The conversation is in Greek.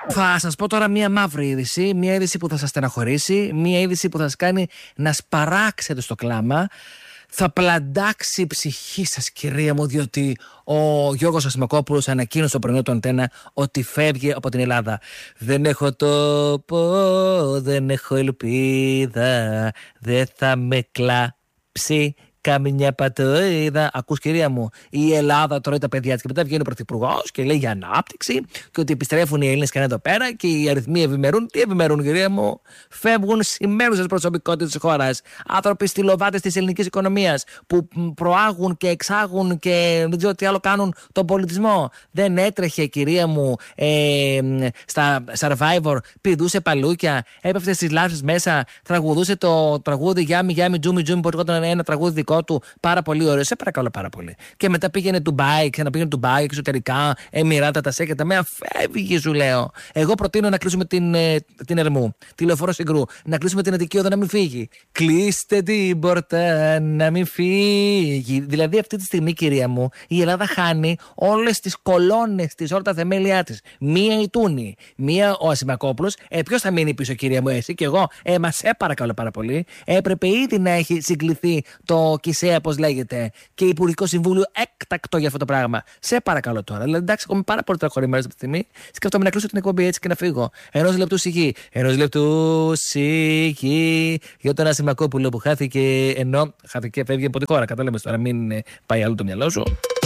Θα σας πω τώρα μία μαύρη είδηση, μία είδηση που θα σας στεναχωρήσει, μία είδηση που θα σας κάνει να σπαράξετε στο κλάμα. Θα πλαντάξει η ψυχή σας, κυρία μου, διότι ο Γιώργος Ασημακόπουλος ανακοίνωσε στο πρωινό του Αντένα ότι φεύγει από την Ελλάδα. Δεν έχω τόπο, δεν έχω ελπίδα, δεν θα με κλάψει καμιά πατοίδα. Ακούς, κυρία μου, η Ελλάδα τρώει τα παιδιά της και μετά βγαίνει ο πρωθυπουργός και λέει για ανάπτυξη και ότι επιστρέφουν οι Έλληνες και είναι εδώ πέρα και οι αριθμοί ευημερούν. Τι ευημερούν, κυρία μου? Φεύγουν σημαίνουσες προσωπικότητες της χώρας. Άνθρωποι στυλοβάτες της ελληνικής οικονομίας που προάγουν και εξάγουν και δεν ξέρω τι άλλο κάνουν τον πολιτισμό. Δεν έτρεχε, κυρία μου, στα Survivor, πηδούσε παλούκια, έπεφτε στις λάφρες μέσα, τραγουδούσε το τραγούδι Γιάμι Γιάμι Τζούμι Τζούμι, που ήταν ένα τραγούδι δικό του, πάρα πολύ ωραίο. Σε παρακαλώ πάρα πολύ. Και μετά πήγαινε Ντουμπάι, ξαναπήγαινε Ντουμπάι, εξωτερικά, Εμιράτα, τα σέκετα. Με αφεύγει, σου λέω. Εγώ προτείνω να κλείσουμε την Ερμού, τη Λεωφόρο Συγκρού, να κλείσουμε την Αττική Οδό να μην φύγει. Κλείστε την πόρτα να μην φύγει. Δηλαδή, αυτή τη στιγμή, κυρία μου, η Ελλάδα χάνει όλες τις κολόνες της, όλα τα θεμέλια της. Μία η Τούνη, μία ο Ασημακόπουλος. Ποιος θα μείνει πίσω, κυρία μου, εσύ και εγώ? Μα σε παρακαλώ πάρα πολύ. Έπρεπε ήδη να έχει συγκληθεί το ΚΙΣΕΑ, όπως λέγεται, και Υπουργικό Συμβούλιο έκτακτο για αυτό το πράγμα. Σε παρακαλώ τώρα. Δηλαδή, εντάξει, έχω πάρα πολύ τραχωρημένος αυτή τη στιγμή. Σκέφτομαι να κλείσω την εκπομπή έτσι και να φύγω. Ενός λεπτού σιγή. Ενός λεπτού σιγή για τον Ασημακόπουλο που χάθηκε, ενώ χάθηκε, φεύγει από τη χώρα. Κατάλαβες τώρα, μην πάει αλλού το μυαλό σου.